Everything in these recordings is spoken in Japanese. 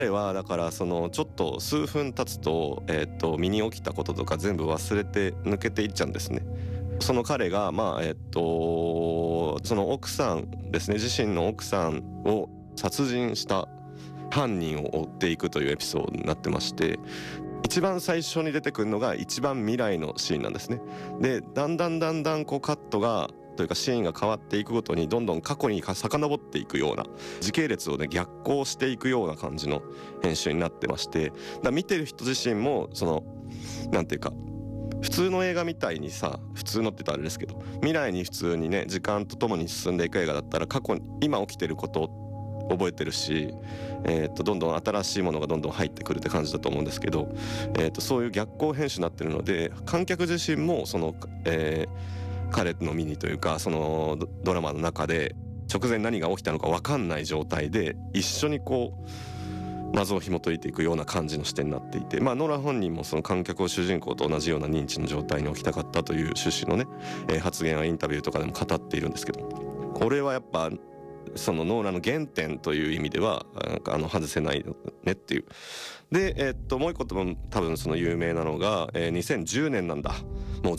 彼はだからそのちょっと数分経つと、身に起きたこととか全部忘れて抜けていっちゃうんですね。その彼がその奥さんですね、自身の奥さんを殺人した犯人を追っていくというエピソードになってまして、一番最初に出てくるのが一番未来のシーンなんですね。でだんだんこうカットがというかシーンが変わっていくごとにどんどん過去に遡っていくような時系列をね逆行していくような感じの編集になってまして、見てる人自身もそのなんていうか普通の映画みたいにさ、普通のって言ったらあれですけど、未来に普通にね時間とともに進んでいく映画だったら過去に今起きてることを覚えてるし、どんどん新しいものがどんどん入ってくるって感じだと思うんですけど、そういう逆行編集になってるので観客自身もその、彼の身にというかそのドラマの中で直前何が起きたのか分かんない状態で一緒にこう謎を紐解いていくような感じの視点になっていて、ノーラン本人もその観客を主人公と同じような認知の状態に置きたかったという趣旨のね、発言はインタビューとかでも語っているんですけど、これはやっぱそのノーランの原点という意味では外せないねっていう。で、もう一個多分その有名なのが、2010年なんだ、もう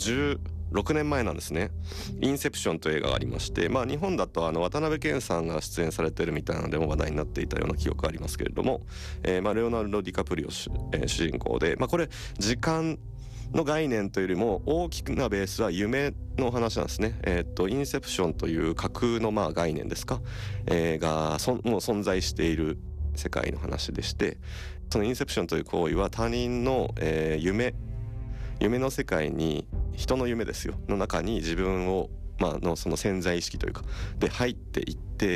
16年前なんですね。インセプションという映画がありまして、日本だと渡辺謙さんが出演されてるみたいなのでも話題になっていたような記憶がありますけれども、レオナルド・ディカプリオ主人公で、これ時間の概念というよりも大きなベースは夢の話なんですね。インセプションという架空の概念ですか、もう存在している世界の話でして、そのインセプションという行為は他人の、夢の世界に、人の夢ですよの中に自分をのその潜在意識というかで入っていって、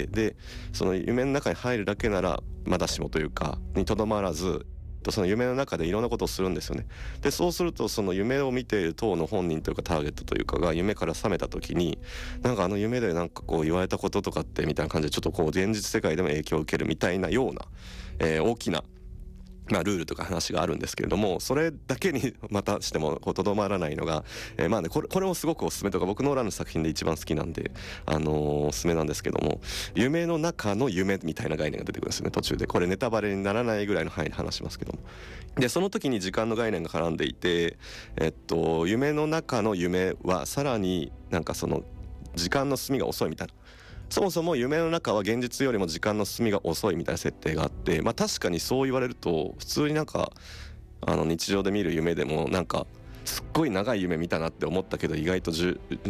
でその夢の中に入るだけならまだしもというかにとどまらず、その夢の中でいろんなことをするんですよね。でそうするとその夢を見ている当の本人というかターゲットというかが夢から覚めた時に、夢でこう言われたこととかってみたいな感じでちょっとこう現実世界でも影響を受けるみたいなような、大きなルールとか話があるんですけれども、それだけにまたしてもとどまらないのが、これもすごくおすすめとか僕ノーランの作品で一番好きなんで、おすすめなんですけども、夢の中の夢みたいな概念が出てくるんですよね途中で。これネタバレにならないぐらいの範囲で話しますけども、でその時に時間の概念が絡んでいて、夢の中の夢はさらにその時間の進みが遅いみたいな、そもそも夢の中は現実よりも時間の進みが遅いみたいな設定があって、確かにそう言われると普通に日常で見る夢でもすっごい長い夢見たなって思ったけど意外と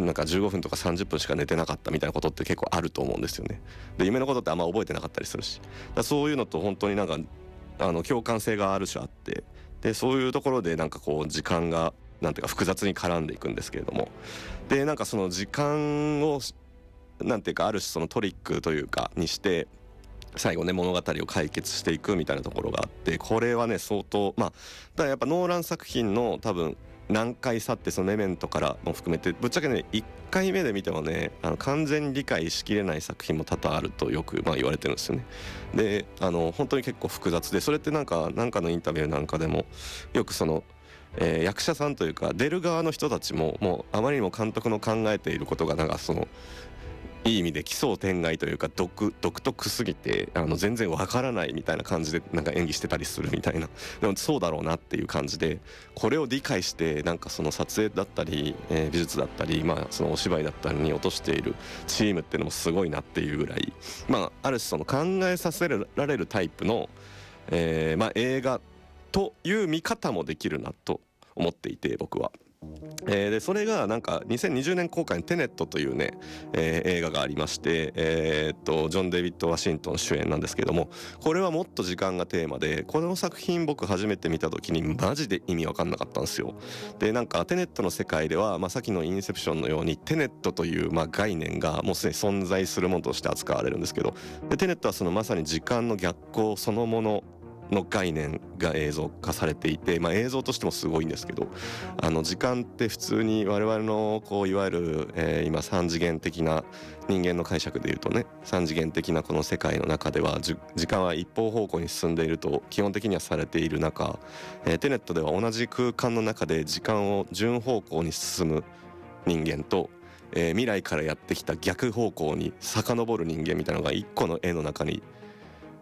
15分とか30分しか寝てなかったみたいなことって結構あると思うんですよね。で夢のことってあんま覚えてなかったりするし、そういうのと本当に共感性がある種あって、でそういうところでこう時間が複雑に絡んでいくんですけれども、でその時間をある種そのトリックというかにして最後ね物語を解決していくみたいなところがあって、これはね相当だからやっぱノーラン作品の多分難解さって、そのメメントからも含めてぶっちゃけね1回目で見てもね完全に理解しきれない作品も多々あるとよく言われてるんですよね。で本当に結構複雑で、それってなんかのインタビューなんかでもよくその役者さんというか出る側の人たちももうあまりにも監督の考えていることがそのいい意味で奇想天外というか独特すぎて全然わからないみたいな感じで演技してたりするみたいな、でもそうだろうなっていう感じで、これを理解してその撮影だったり、美術だったり、そのお芝居だったりに落としているチームっていうのもすごいなっていうぐらい、ある種その考えさせられるタイプの、映画という見方もできるなと思っていて僕は。でそれが2020年公開のテネットというね、映画がありまして、ジョン・デビッド・ワシントン主演なんですけども、これはもっと時間がテーマで、この作品僕初めて見た時にマジで意味わかんなかったんですよ。でテネットの世界では、さっきのインセプションのようにテネットという概念がもうすでに存在するものとして扱われるんですけど、でテネットはそのまさに時間の逆行そのものの概念が映像化されていて、映像としてもすごいんですけど、時間って普通に我々のこういわゆる、今三次元的な人間の解釈でいうとね、三次元的なこの世界の中では時間は一方方向に進んでいると基本的にはされている中、テネットでは同じ空間の中で時間を順方向に進む人間と、未来からやってきた逆方向に遡る人間みたいなのが一個の絵の中に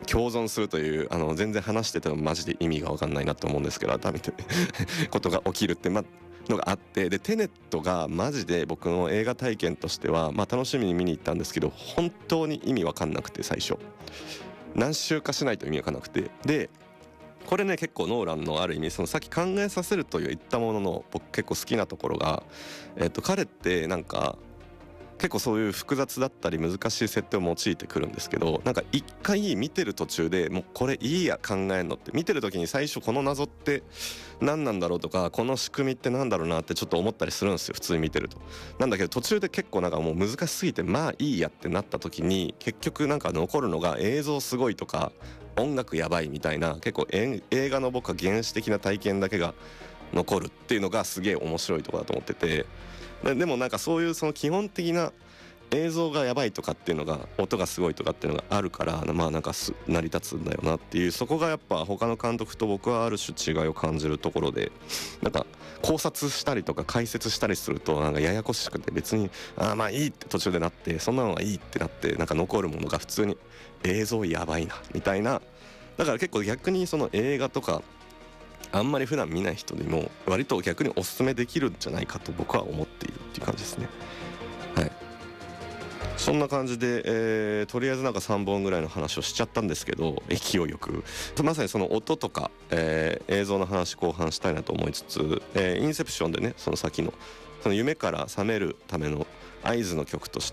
共存するという全然話しててもマジで意味が分かんないなと思うんですけど、改めてことが起きるってのがあって、でテネットがマジで僕の映画体験としては、楽しみに見に行ったんですけど、本当に意味分かんなくて、最初何周かしないと意味分かんなくて、でこれね結構ノーランのある意味そのさっき考えさせると言ったものの僕結構好きなところが、彼ってなんか結構そういう複雑だったり難しい設定を用いてくるんですけど、なんか一回見てる途中でもうこれいいや考えんのって、見てる時に最初この謎って何なんだろうとか、この仕組みってなんだろうなってちょっと思ったりするんですよ、普通に見てると。なんだけど途中で結構なんかもう難しすぎてまあいいやってなった時に、結局なんか残るのが映像すごいとか音楽やばいみたいな、結構映画の僕は原始的な体験だけが残るっていうのがすげえ面白いところだと思ってて、でもなんかそういうその基本的な映像がやばいとかっていうのが、音がすごいとかっていうのがあるから、なんか成り立つんだよなっていう、そこがやっぱ他の監督と僕はある種違いを感じるところで、なんか考察したりとか解説したりするとなんかややこしくて、別にまあいいって途中でなって、そんなのがいいってなって、なんか残るものが普通に映像やばいなみたいな。だから結構逆にその映画とかあんまり普段見ない人にも割と逆におすすめできるんじゃないかと僕は思っているっていう感じですね。はい、そんな感じで、とりあえずなんか3本ぐらいの話をしちゃったんですけど、勢いよくまさにその音とか、映像の話後半したいなと思いつつ、インセプションでね、その先のその夢から覚めるための合図の曲として、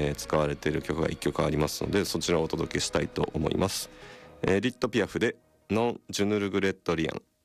使われている曲が1曲ありますので、そちらをお届けしたいと思います。リット・ピアフでノン・ジュヌル・グレットリアン。